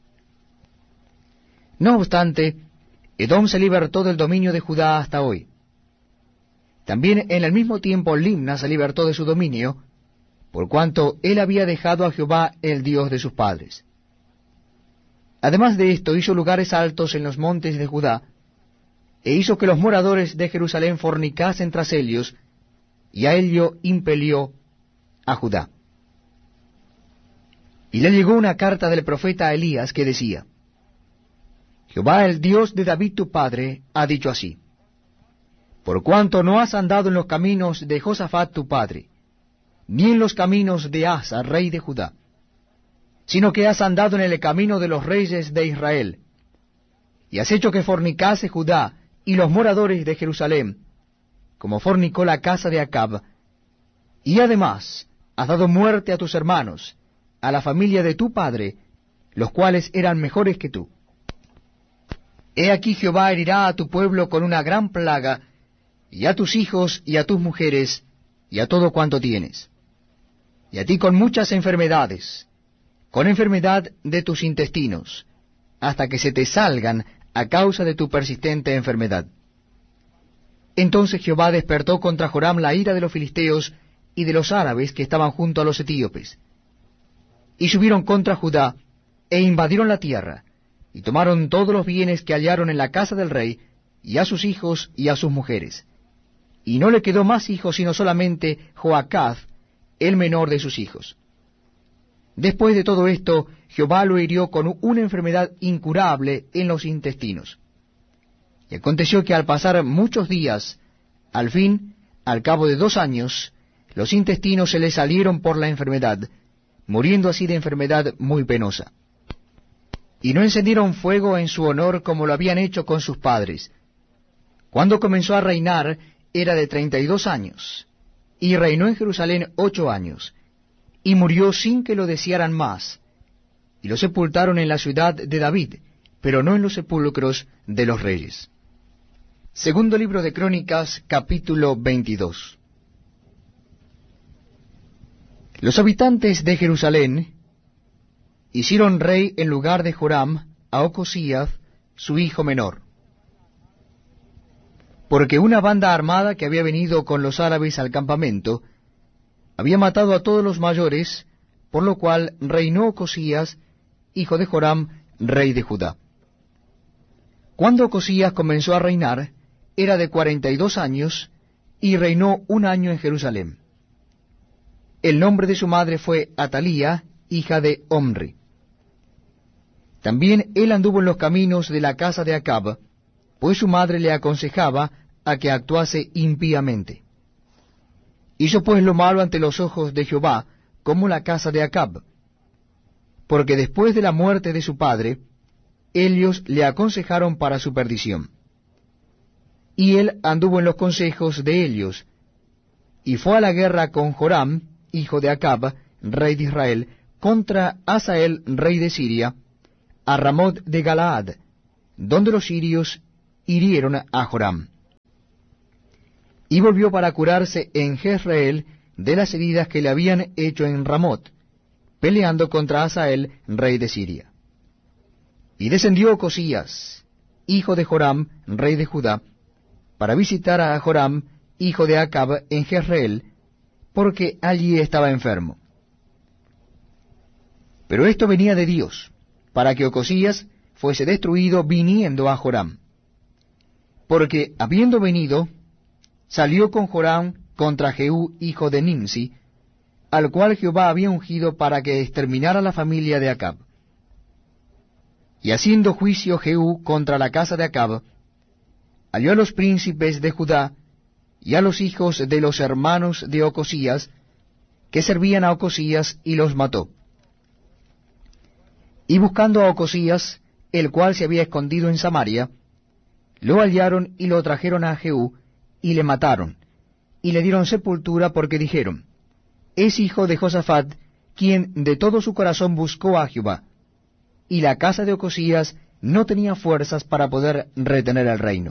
No obstante, Edom se libertó del dominio de Judá hasta hoy. También en el mismo tiempo Limna se libertó de su dominio, por cuanto él había dejado a Jehová el Dios de sus padres. Además de esto, hizo lugares altos en los montes de Judá, e hizo que los moradores de Jerusalén fornicasen tras ellos, y a ello impelió a Judá. Y le llegó una carta del profeta Elías que decía: Jehová, el Dios de David tu padre, ha dicho así: por cuanto no has andado en los caminos de Josafat tu padre, ni en los caminos de Asa, rey de Judá, sino que has andado en el camino de los reyes de Israel, y has hecho que fornicase Judá y los moradores de Jerusalén, como fornicó la casa de Acab, y además has dado muerte a tus hermanos, a la familia de tu padre, los cuales eran mejores que tú. He aquí Jehová herirá a tu pueblo con una gran plaga, y a tus hijos y a tus mujeres, y a todo cuanto tienes, y a ti con muchas enfermedades, con enfermedad de tus intestinos, hasta que se te salgan a causa de tu persistente enfermedad. Entonces Jehová despertó contra Joram la ira de los filisteos y de los árabes que estaban junto a los etíopes, y subieron contra Judá, e invadieron la tierra, y tomaron todos los bienes que hallaron en la casa del rey, y a sus hijos y a sus mujeres. Y no le quedó más hijos sino solamente Joacaz, el menor de sus hijos. Después de todo esto, Jehová lo hirió con una enfermedad incurable en los intestinos. Y aconteció que al pasar muchos días, al fin, al cabo de dos años, los intestinos se le salieron por la enfermedad, muriendo así de enfermedad muy penosa. Y no encendieron fuego en su honor como lo habían hecho con sus padres. Cuando comenzó a reinar, era de treinta y dos años, y reinó en Jerusalén ocho años, y murió sin que lo desearan más, y lo sepultaron en la ciudad de David, pero no en los sepulcros de los reyes. Segundo libro de Crónicas, capítulo veintidós. Los habitantes de Jerusalén hicieron rey en lugar de Joram a Ocosías, su hijo menor, porque una banda armada que había venido con los árabes al campamento había matado a todos los mayores, por lo cual reinó Ocosías, hijo de Joram, rey de Judá. Cuando Ocosías comenzó a reinar, era de cuarenta y dos años, y reinó un año en Jerusalén. El nombre de su madre fue Atalía, hija de Omri. También él anduvo en los caminos de la casa de Acab, pues su madre le aconsejaba a que actuase impíamente. Hizo pues lo malo ante los ojos de Jehová, como la casa de Acab, porque después de la muerte de su padre, ellos le aconsejaron para su perdición. Y él anduvo en los consejos de ellos, y fue a la guerra con Joram, hijo de Acab, rey de Israel, contra Hazael, rey de Siria, a Ramot de Galaad, donde los sirios hirieron a Joram. Y volvió para curarse en Jezreel de las heridas que le habían hecho en Ramot, peleando contra Hazael, rey de Siria. Y descendió Ocosías, hijo de Joram, rey de Judá, para visitar a Joram, hijo de Acab, en Jezreel, porque allí estaba enfermo. Pero esto venía de Dios, para que Ocosías fuese destruido viniendo a Joram. Porque habiendo venido, salió con Joram contra Jehú, hijo de Nimsi, al cual Jehová había ungido para que exterminara la familia de Acab. Y haciendo juicio Jehú contra la casa de Acab, halló a los príncipes de Judá y a los hijos de los hermanos de Ocosías, que servían a Ocosías, y los mató. Y buscando a Ocosías, el cual se había escondido en Samaria, lo hallaron y lo trajeron a Jehú, y le mataron, y le dieron sepultura, porque dijeron, es hijo de Josafat, quien de todo su corazón buscó a Jehová. Y la casa de Ocosías no tenía fuerzas para poder retener el reino.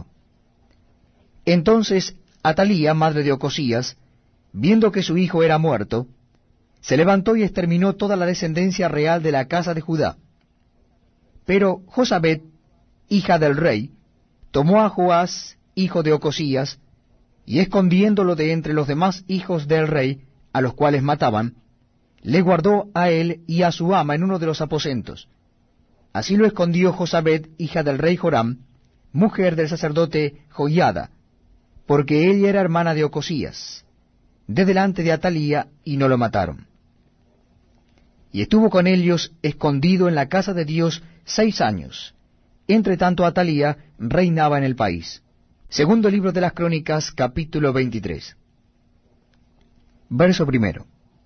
Entonces Atalía, madre de Ocosías, viendo que su hijo era muerto, se levantó y exterminó toda la descendencia real de la casa de Judá. Pero Josabet, hija del rey, tomó a Joás, hijo de Ocosías, y escondiéndolo de entre los demás hijos del rey, a los cuales mataban, le guardó a él y a su ama en uno de los aposentos. Así lo escondió Josabet, hija del rey Joram, mujer del sacerdote Joiada, porque ella era hermana de Ocosías, de delante de Atalía, y no lo mataron. Y estuvo con ellos escondido en la casa de Dios seis años. Entre tanto Atalía reinaba en el país. Segundo libro de las Crónicas, capítulo veintitrés. Verso primero.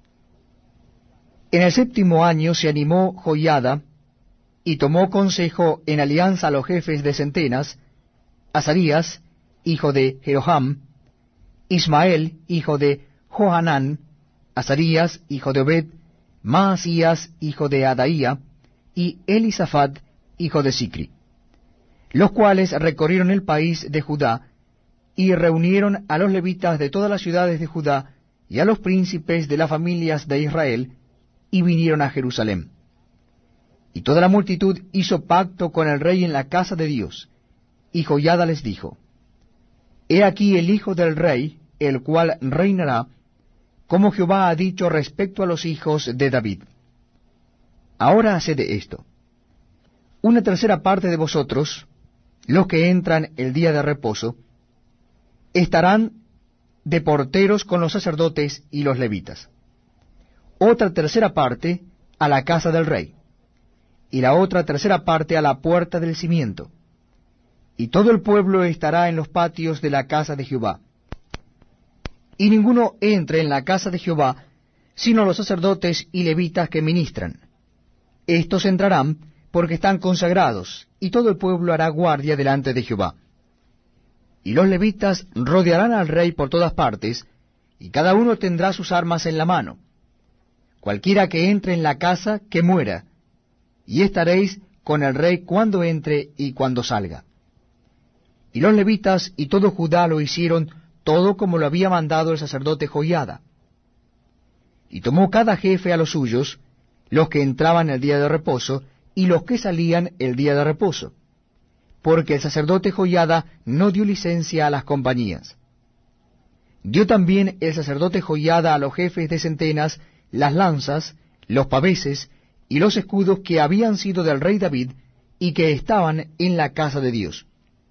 En el séptimo año se animó Joiada, y tomó consejo en alianza a los jefes de centenas, Azarías, hijo de Jeroham, Ismael, hijo de Johanán, Azarías, hijo de Obed, Maasías, hijo de Adaía, y Elisafat, hijo de Sicri, los cuales recorrieron el país de Judá, y reunieron a los levitas de todas las ciudades de Judá, y a los príncipes de las familias de Israel, y vinieron a Jerusalén. Y toda la multitud hizo pacto con el rey en la casa de Dios, y Joiada les dijo, he aquí el hijo del rey, el cual reinará, como Jehová ha dicho respecto a los hijos de David. Ahora haced esto: una tercera parte de vosotros, los que entran el día de reposo, estarán de porteros con los sacerdotes y los levitas. Otra tercera parte a la casa del rey, y la otra tercera parte a la puerta del cimiento. Y todo el pueblo estará en los patios de la casa de Jehová. Y ninguno entre en la casa de Jehová, sino los sacerdotes y levitas que ministran. Estos entrarán porque están consagrados, y todo el pueblo hará guardia delante de Jehová. Y los levitas rodearán al rey por todas partes, y cada uno tendrá sus armas en la mano. Cualquiera que entre en la casa, que muera, y estaréis con el rey cuando entre y cuando salga. Y los levitas y todo Judá lo hicieron todo como lo había mandado el sacerdote Joiada. Y tomó cada jefe a los suyos, los que entraban el día de reposo, y los que salían el día de reposo, porque el sacerdote Joiada no dio licencia a las compañías. Dio también el sacerdote Joiada a los jefes de centenas las lanzas, los paveses y los escudos que habían sido del rey David y que estaban en la casa de Dios.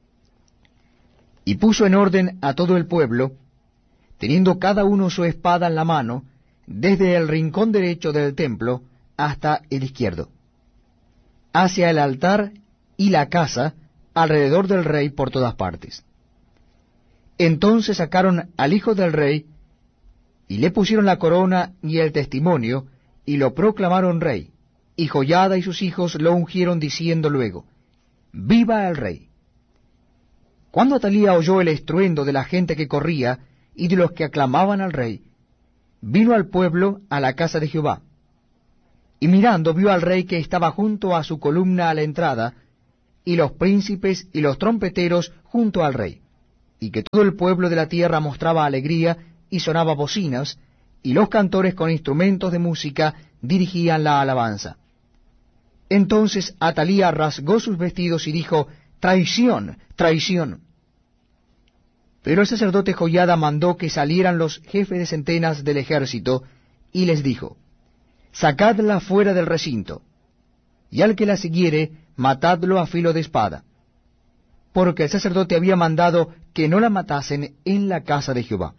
Y puso en orden a todo el pueblo, teniendo cada uno su espada en la mano, desde el rincón derecho del templo hasta el izquierdo, hacia el altar y la casa, alrededor del rey por todas partes. Entonces sacaron al hijo del rey, y le pusieron la corona y el testimonio, y lo proclamaron rey, y Joiada y sus hijos lo ungieron, diciendo luego, ¡viva el rey! Cuando Atalía oyó el estruendo de la gente que corría, y de los que aclamaban al rey, vino al pueblo a la casa de Jehová. Y mirando vio al rey que estaba junto a su columna a la entrada, y los príncipes y los trompeteros junto al rey, y que todo el pueblo de la tierra mostraba alegría y sonaba bocinas, y los cantores con instrumentos de música dirigían la alabanza. Entonces Atalía rasgó sus vestidos y dijo, «¡Traición, traición!». Pero el sacerdote Joiada mandó que salieran los jefes de centenas del ejército, y les dijo, «Sacadla fuera del recinto, y al que la siguiere, matadlo a filo de espada», porque el sacerdote había mandado que no la matasen en la casa de Jehová.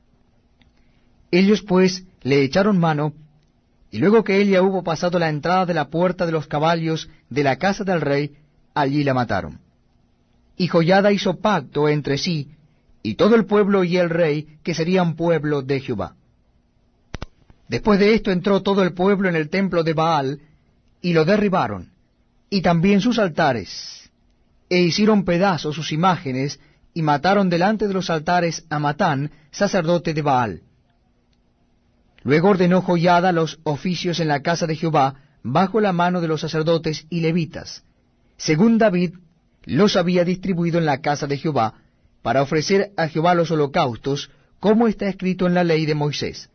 Ellos pues le echaron mano, y luego que ella hubo pasado la entrada de la puerta de los caballos de la casa del rey, allí la mataron. Y Joiada hizo pacto entre sí, y todo el pueblo y el rey, que serían pueblo de Jehová. Después de esto entró todo el pueblo en el templo de Baal, y lo derribaron, y también sus altares, e hicieron pedazos sus imágenes, y mataron delante de los altares a Matán, sacerdote de Baal. Luego ordenó Joiada los oficios en la casa de Jehová, bajo la mano de los sacerdotes y levitas, según David los había distribuido en la casa de Jehová, para ofrecer a Jehová los holocaustos, como está escrito en la ley de Moisés,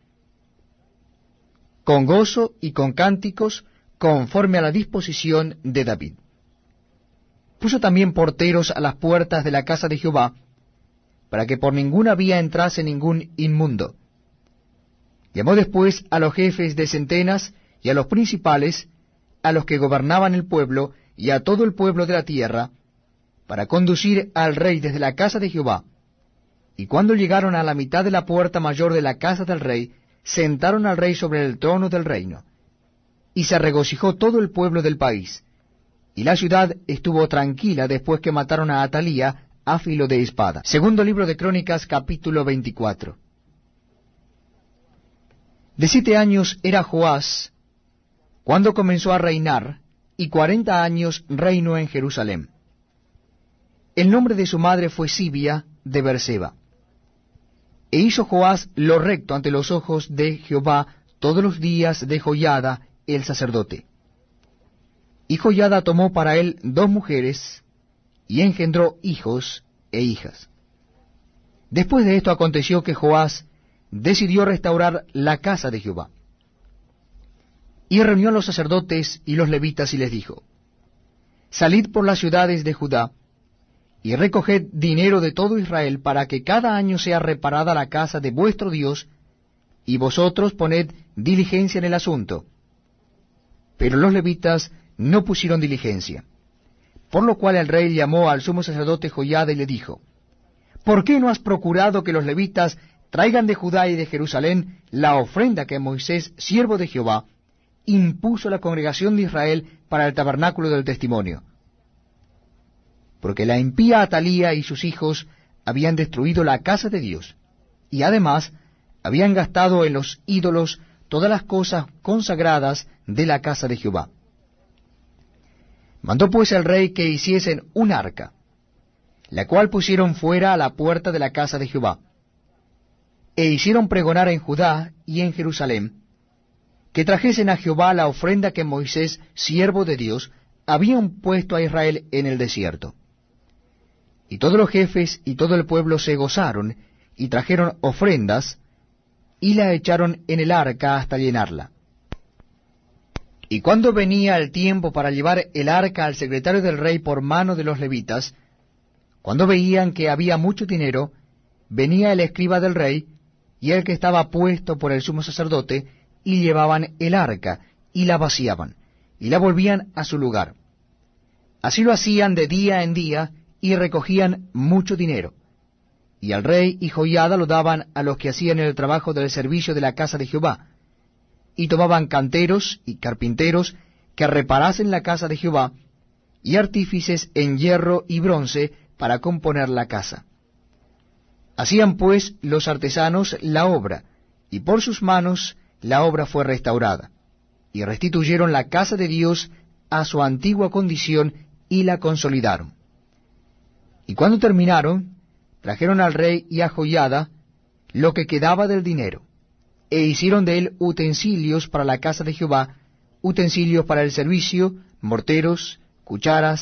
con gozo y con cánticos, conforme a la disposición de David. Puso también porteros a las puertas de la casa de Jehová, para que por ninguna vía entrase ningún inmundo. Llamó después a los jefes de centenas y a los principales, a los que gobernaban el pueblo y a todo el pueblo de la tierra, para conducir al rey desde la casa de Jehová. Y cuando llegaron a la mitad de la puerta mayor de la casa del rey, sentaron al rey sobre el trono del reino. Y se regocijó todo el pueblo del país, y la ciudad estuvo tranquila después que mataron a Atalía a filo de espada. Segundo libro de Crónicas, capítulo veinticuatro. De siete años era Joás cuando comenzó a reinar, y cuarenta años reinó en Jerusalén. El nombre de su madre fue Sibia de Berseba. E hizo Joás lo recto ante los ojos de Jehová todos los días de Joiada el sacerdote. Y Joiada tomó para él dos mujeres, y engendró hijos e hijas. Después de esto aconteció que Joás decidió restaurar la casa de Jehová. Y reunió a los sacerdotes y los levitas y les dijo, Salid por las ciudades de Judá, y recoged dinero de todo Israel, para que cada año sea reparada la casa de vuestro Dios, y vosotros poned diligencia en el asunto. Pero los levitas no pusieron diligencia. Por lo cual el rey llamó al sumo sacerdote Joiada y le dijo, ¿Por qué no has procurado que los levitas traigan de Judá y de Jerusalén la ofrenda que Moisés, siervo de Jehová, impuso a la congregación de Israel para el tabernáculo del testimonio? Porque la impía Atalía y sus hijos habían destruido la casa de Dios, y además habían gastado en los ídolos todas las cosas consagradas de la casa de Jehová. Mandó pues el rey que hiciesen un arca, la cual pusieron fuera a la puerta de la casa de Jehová, e hicieron pregonar en Judá y en Jerusalén, que trajesen a Jehová la ofrenda que Moisés, siervo de Dios, habían puesto a Israel en el desierto. Y todos los jefes y todo el pueblo se gozaron, y trajeron ofrendas, y la echaron en el arca hasta llenarla. Y cuando venía el tiempo para llevar el arca al secretario del rey por mano de los levitas, cuando veían que había mucho dinero, venía el escriba del rey, y el que estaba puesto por el sumo sacerdote, y llevaban el arca, y la vaciaban, y la volvían a su lugar. Así lo hacían de día en día, y recogían mucho dinero. Y al rey y Joiada lo daban a los que hacían el trabajo del servicio de la casa de Jehová, y tomaban canteros y carpinteros que reparasen la casa de Jehová, y artífices en hierro y bronce para componer la casa. Hacían pues los artesanos la obra, y por sus manos la obra fue restaurada, y restituyeron la casa de Dios a su antigua condición, y la consolidaron. Y cuando terminaron, trajeron al rey y a Joiada lo que quedaba del dinero, e hicieron de él utensilios para la casa de Jehová, utensilios para el servicio, morteros, cucharas,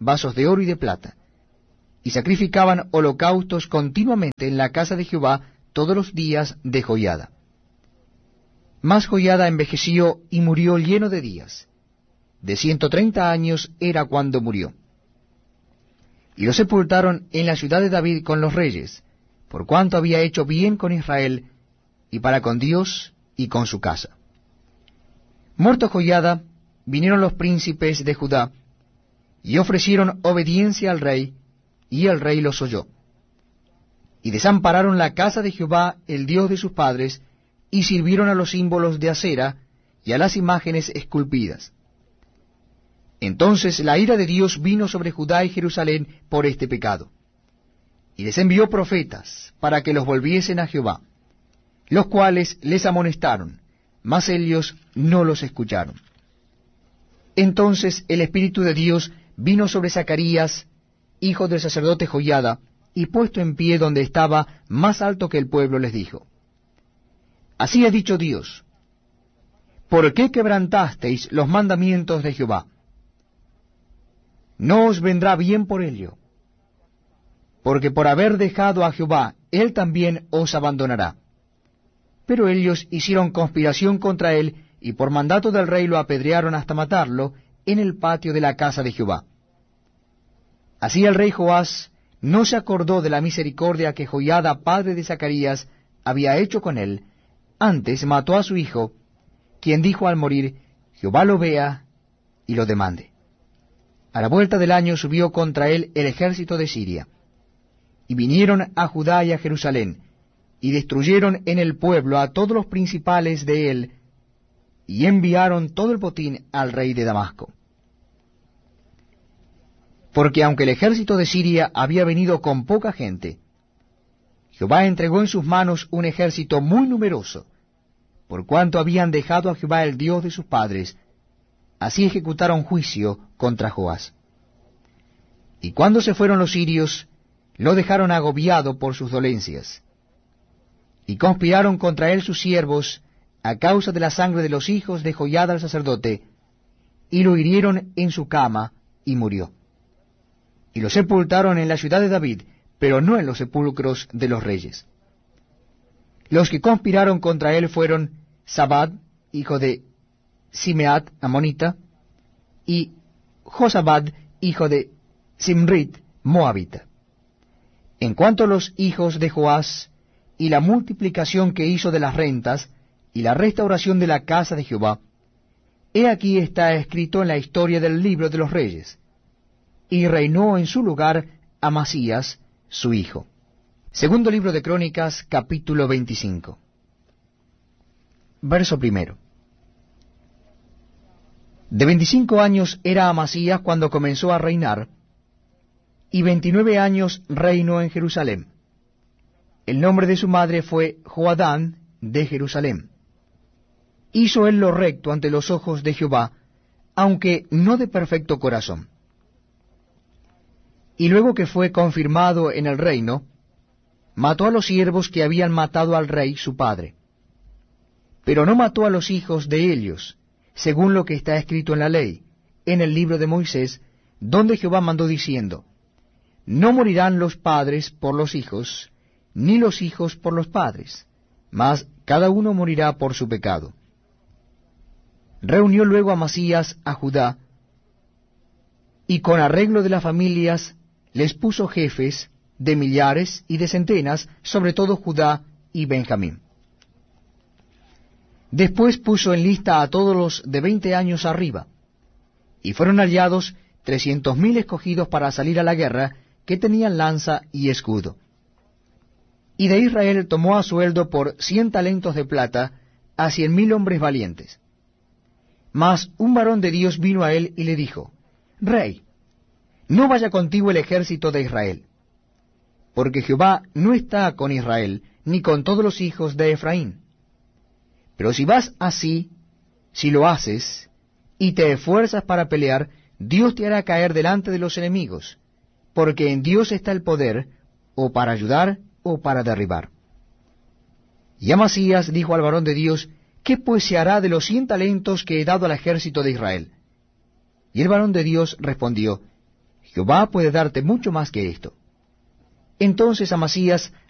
vasos de oro y de plata, y sacrificaban holocaustos continuamente en la casa de Jehová todos los días de Joiada. Mas Joiada envejeció y murió lleno de días. De ciento treinta años era cuando murió. Y lo sepultaron en la ciudad de David con los reyes, por cuanto había hecho bien con Israel, y para con Dios y con su casa. Muerto Joiada, vinieron los príncipes de Judá, y ofrecieron obediencia al rey, y el rey los oyó. Y desampararon la casa de Jehová, el Dios de sus padres, y sirvieron a los símbolos de acera y a las imágenes esculpidas. Entonces la ira de Dios vino sobre Judá y Jerusalén por este pecado, y les envió profetas para que los volviesen a Jehová, los cuales les amonestaron, mas ellos no los escucharon. Entonces el Espíritu de Dios vino sobre Zacarías, hijo del sacerdote Joiada, y puesto en pie donde estaba, más alto que el pueblo, les dijo: Así ha dicho Dios, ¿por qué quebrantasteis los mandamientos de Jehová? No os vendrá bien por ello, porque por haber dejado a Jehová, él también os abandonará. Pero ellos hicieron conspiración contra él, y por mandato del rey lo apedrearon hasta matarlo en el patio de la casa de Jehová. Así el rey Joás no se acordó de la misericordia que Joiada, padre de Zacarías, había hecho con él. Antes mató a su hijo, quien dijo al morir: Jehová lo vea y lo demande. A la vuelta del año subió contra él el ejército de Siria, y vinieron a Judá y a Jerusalén, y destruyeron en el pueblo a todos los principales de él, y enviaron todo el botín al rey de Damasco. Porque aunque el ejército de Siria había venido con poca gente, Jehová entregó en sus manos un ejército muy numeroso, por cuanto habían dejado a Jehová el Dios de sus padres. Así ejecutaron juicio contra Joás. Y cuando se fueron los sirios, lo dejaron agobiado por sus dolencias. Y conspiraron contra él sus siervos, a causa de la sangre de los hijos de Joiada el sacerdote, y lo hirieron en su cama, y murió. Y lo sepultaron en la ciudad de David, pero no en los sepulcros de los reyes. Los que conspiraron contra él fueron Zabad, hijo de Simeat, amonita, y Josabad, hijo de Simrit, moabita. En cuanto a los hijos de Joás, y la multiplicación que hizo de las rentas, y la restauración de la casa de Jehová, he aquí está escrito en la historia del libro de los reyes, y reinó en su lugar Amasías, su hijo. Segundo libro de Crónicas, capítulo veinticinco. Verso primero. De veinticinco años era Amasías cuando comenzó a reinar, y veintinueve años reinó en Jerusalén. El nombre de su madre fue Joadán de Jerusalén. Hizo él lo recto ante los ojos de Jehová, aunque no de perfecto corazón. Y luego que fue confirmado en el reino, mató a los siervos que habían matado al rey su padre. Pero no mató a los hijos de ellos, según lo que está escrito en la ley, en el libro de Moisés, donde Jehová mandó diciendo: No morirán los padres por los hijos, ni los hijos por los padres, mas cada uno morirá por su pecado. Reunió luego Amasías a Judá, y con arreglo de las familias les puso jefes de millares y de centenas, sobre todo Judá y Benjamín. Después puso en lista a todos los de veinte años arriba, y fueron hallados trescientos mil escogidos para salir a la guerra, que tenían lanza y escudo. Y de Israel tomó a sueldo por cien talentos de plata a cien mil hombres valientes. Mas un varón de Dios vino a él y le dijo: Rey, no vaya contigo el ejército de Israel, porque Jehová no está con Israel, ni con todos los hijos de Efraín. Pero si vas así, si lo haces, y te esfuerzas para pelear, Dios te hará caer delante de los enemigos, porque en Dios está el poder, o para ayudar, o para derribar. Y Amasías dijo al varón de Dios: ¿Qué pues se hará de los cien talentos que he dado al ejército de Israel? Y el varón de Dios respondió: Jehová puede darte mucho más que esto. Entonces Amasías